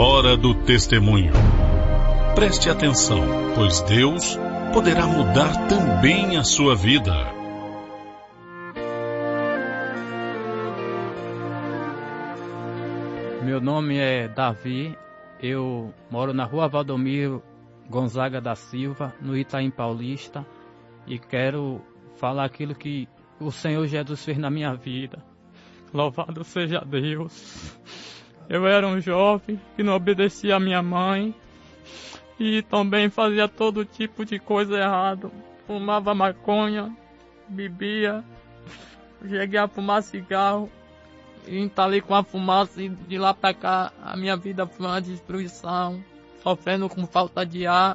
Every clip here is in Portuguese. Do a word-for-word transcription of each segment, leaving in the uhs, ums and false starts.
Hora do testemunho. Preste atenção, pois Deus poderá mudar também a sua vida. Meu nome é Davi, eu moro na rua Valdomiro Gonzaga da Silva, no Itaim Paulista, e quero falar aquilo que o Senhor Jesus fez na minha vida. Louvado seja Deus. Eu era um jovem que não obedecia à minha mãe e também fazia todo tipo de coisa errada. Fumava maconha, bebia, cheguei a fumar cigarro e entalei com a fumaça e de lá pra cá a minha vida foi uma destruição, sofrendo com falta de ar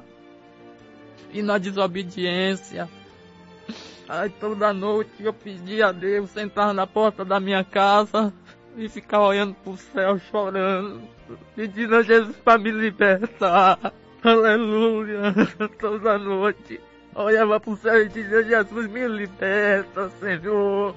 e na desobediência. Aí toda noite eu pedia a Deus, sentava na porta da minha casa e ficava olhando pro céu, chorando, pedindo a Jesus para me libertar. Aleluia. Toda noite olhava pro céu e dizia: Jesus, me liberta, Senhor.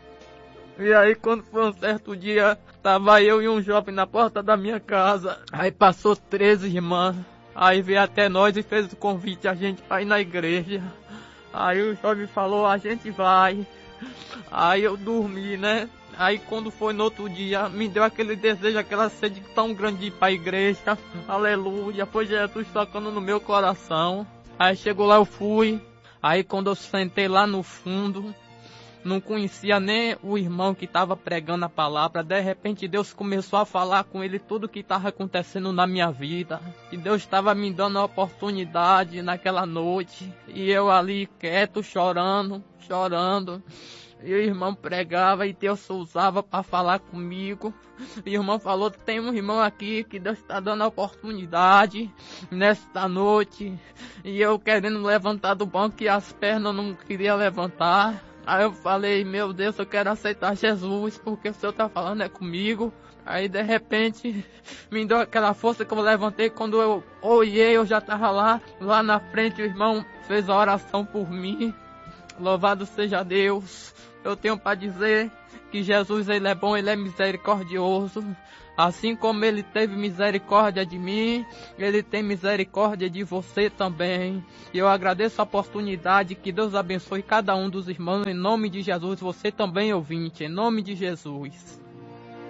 E aí quando foi um certo dia, tava eu e um jovem na porta da minha casa. Aí passou treze irmãs. Aí veio até nós e fez o convite a gente para ir na igreja. Aí o jovem falou: a gente vai. Aí eu dormi, né? Aí quando foi no outro dia, me deu aquele desejo, aquela sede tão grande de ir para a igreja. Aleluia, foi Jesus tocando no meu coração. Aí chegou lá, eu fui. Aí quando eu sentei lá no fundo, não conhecia nem o irmão que estava pregando a palavra. De repente Deus começou a falar com ele tudo que estava acontecendo na minha vida. E Deus estava me dando a oportunidade naquela noite. E eu ali quieto, chorando, chorando. E o irmão pregava e Deus usava para falar comigo. E o irmão falou: tem um irmão aqui que Deus está dando a oportunidade nesta noite. E eu querendo levantar do banco e as pernas não queria levantar. Aí eu falei: meu Deus, eu quero aceitar Jesus, porque o Senhor está falando é comigo. Aí de repente me deu aquela força que eu levantei. Quando eu olhei, eu já estava lá, lá na frente. O irmão fez a oração por mim. Louvado seja Deus. Eu tenho para dizer que Jesus, ele é bom, ele é misericordioso. Assim como ele teve misericórdia de mim, ele tem misericórdia de você também. E eu agradeço a oportunidade, que Deus abençoe cada um dos irmãos, em nome de Jesus. Você também, ouvinte, em nome de Jesus.